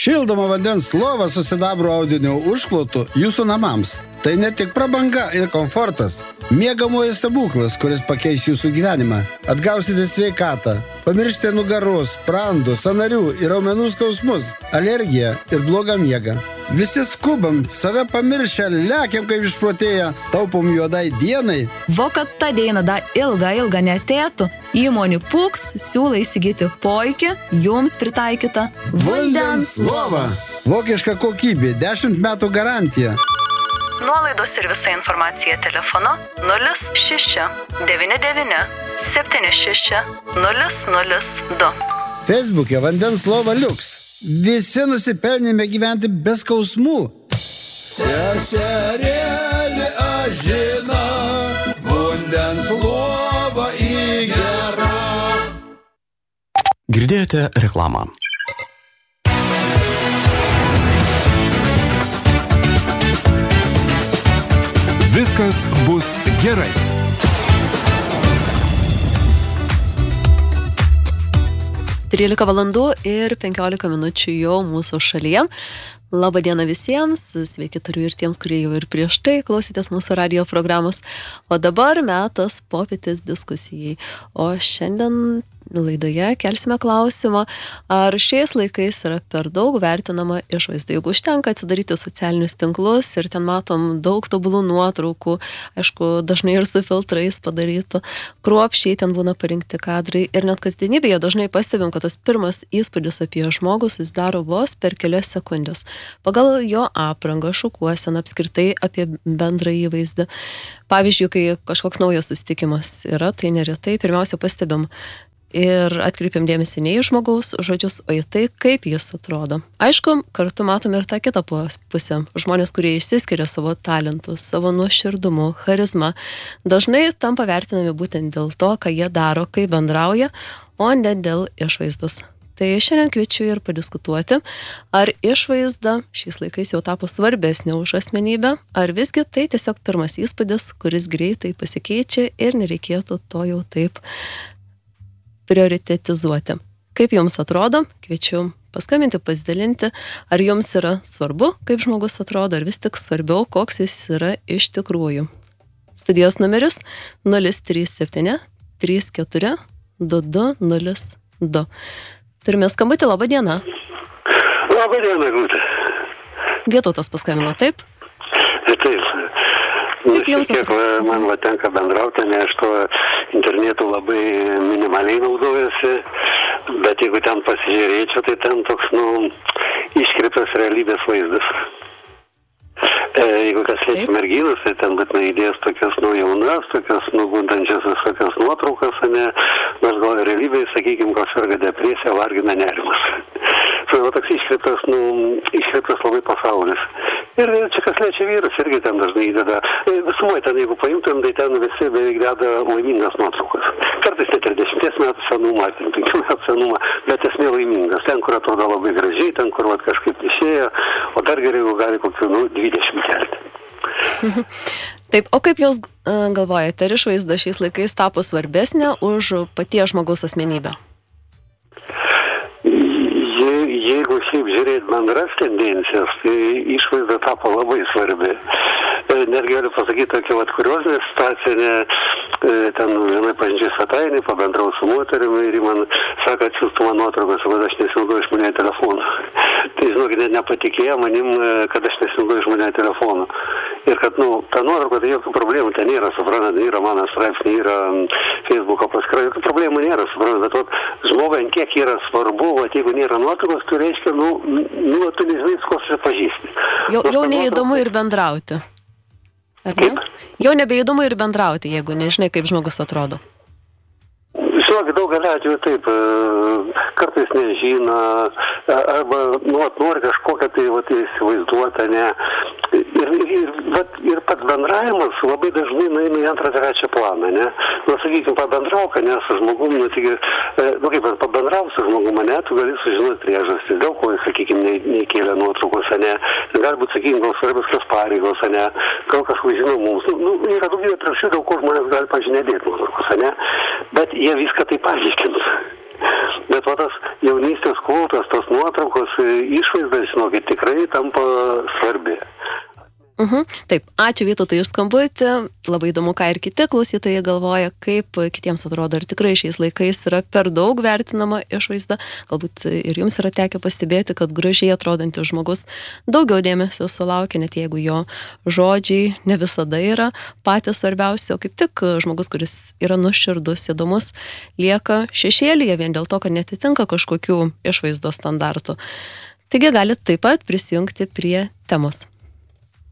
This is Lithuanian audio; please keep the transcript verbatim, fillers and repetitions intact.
Šildoma vandens lova su sidabro audinio užklotu jūsų namams. Tai ne tik prabanga ir komfortas. Miegamojo stebuklas, kuris pakeis jūsų gyvenimą. Atgausite sveikatą. Pamiršite nugaros, sprandų, sąnarių ir raumenų skausmus, alergiją ir blogą miegą. Visi skubam, save pamiršę, lekiam kaip išprotėję, taupom juodai dienai. Vo kad ta diena da ilga, ilga netėtų, įmonių Puks siūlo įsigyti puikią, jums pritaikytą vandens lovą. Vokiška kokybė, dešimt metų garantija. Nuolaidos ir visa informacija telefonu nulis šeši devyni devyni septyni šeši nulis nulis du. Facebook'e vandens lova liuks. Visi nusipelnėme gyventi be skausmų. Seserėlė ažina, vandens lova į gerą. Girdėjote reklamą. Viskas bus gerai. trylika valandų ir penkiolika minučių jau mūsų šalyje. Labą dieną visiems, sveiki turiu ir tiems, kurie jau ir prieš tai klausytės mūsų radio programos. O dabar metas popietės diskusijai. O šiandien laidoje kelsime klausimą, ar šiais laikais yra per daug vertinama išvaizda. Jeigu užtenka atsidaryti socialinius tinklus ir ten matom daug tobulų nuotraukų, aišku, dažnai ir su filtrais padarytų, kruopščiai ten būna parinkti kadrai ir net kasdienybėje dažnai pastebim, kad tas pirmas įspūdis apie žmogų susidaro vos per kelias sekundės. Pagal jo aprangą, šukuoseną, apskritai apie bendrą įvaizdį. Pavyzdžiui, kai kažkoks naujas susitikimas yra, tai neretai pirmiausia pastebim ir atkreipiam dėmesį ne į žmogaus žodžius, o į tai, kaip jis atrodo. Aišku, kartu matome ir tą kitą pusę. Žmonės, kurie išsiskiria savo talentus, savo nuoširdumu, charizma, dažnai tampa vertinami būtent dėl to, ką jie daro, kaip bendrauja, o ne dėl išvaizdos. Tai šiandien kviečiu ir padiskutuoti, ar išvaizda šiais laikais jau tapo svarbesnė už asmenybę, ar visgi tai tiesiog pirmas įspūdis, kuris greitai pasikeičia ir nereikėtų to jau taip prioritetizuoti. Kaip jums atrodo? Kviečiu paskambinti, pasidalinti, ar jums yra svarbu, kaip žmogus atrodo, ar vis tik svarbiau, koks jis yra iš tikrųjų. Studijos numeris nulis trys septyni trys keturi du du nulis du. Turime skambutį, labą dieną. Labą dieną, Gūtė. Gėtautas paskambino, taip? Taip. Kaip jums kiek man va tenka bendrauti, ne aš to internetu labai minimaliai naudojuosi, bet jeigu ten pasižiūrėčiau, tai ten toks, nu, iškreiptas realybės vaizdas. E, jeigu kas liečia merginas, tai ten būtinai įdės tokias, nu, jaunas, tokias, nu, gundančias visokias nuotraukas, ne, nors gal realybėje, sakykime, kas serga depresija, vargina nerimas. Tai va toks iškreiptas, nu, iškreiptas labai pasaulis. Ir čia kas liečia vyrus, irgi ten dažnai įdeda. Visumoje ten, jeigu paimtum, tai ten visi beveik deda laimingas nuotraukas. Kartais net ir dešimties metų senumą, ten penkių metų senumą, bet esmė laimingas. Ten, kur atrodo labai gražiai, ten, kur va, kažkaip išėjo, o dar geriau, jeigu gali kokių, nu, dvidešimt kelti. Taip, o kaip jūs uh, galvojate, ar išvaizda šiais laikais tapo svarbesnė už paties žmogaus asmenybę? Jeigu šiaip žiūrėt bendras tendencijas, tai išvaizda tapo labai svarbi. Net galiu pasakyti tokia vat kuriozinė situacija, ne, ten vienai pažinčiai svetainį, pabendrau su moterimi ir man sako, atsiųstų man nuotraukas, kad aš nesinaudoju išmaniąjį telefoną. Tai žinokit, net nepatikėjo manim, kad aš nesinaudoju išmaniąjį telefoną. Ir kad, nu, ta nuotrauka, tai jokių problemų ten nėra, suprantat, yra mano straipsnė, yra Facebooko paskira, jokių problemų nėra, suprantat, bet vat, žmogui ant kiek yra svarbu, vat, jeigu nėra nuotraukos, tai reiškia, nu, nu, tu nežinai, ko susipažįsti. Jau, jau neįdomu ir bendrauti. Ar ne? Jau nebeįdomu ir bendrauti, jeigu nežinai, kaip žmogus atrodo. Žinok, daugelį atveju taip, kartais nežino, arba nu, nori kažkokią tai vat, įsivaizduotą, ne. Ir, ir, vat, ir pats bendravimas labai dažnai nueina į antrą trečią planą, ne. Nu, sakykime, pabendrauk, ne, su žmogum, nu, tik, nu, kaip pabendrauk su žmogum, ne, tu gali sužinoti priežastis, dėl ko, sakykime, neįkėlė nuotraukos, ne. Galbūt, sakykime, gal svarbios kas pareigos, ne, gal kažko žino mums. Nu, yra daugybė priežasčių, dėl ko žmonės gali pažinėdėti nuotraukos, ne. Bet jie viską taip paaiškins. Bet va tas jaunystės kultas, tos nuotraukos, išvaizdas, žinokit, tikrai tampa svarbi. Mhm. Taip, ačiū Vytautai už skambutį, labai įdomu, ką ir kiti klausytojai galvoja, kaip kitiems atrodo, ar tikrai šiais laikais yra per daug vertinama išvaizda, galbūt ir jums yra tekę pastebėti, kad gražiai atrodantis žmogus daugiau dėmesio sulaukia, net jeigu jo žodžiai ne visada yra patys svarbiausi, o kaip tik žmogus, kuris yra nuoširdus, įdomus, lieka šešėlyje vien dėl to, kad netitinka kažkokių išvaizdos standartų. Taigi galite taip pat prisijungti prie temos.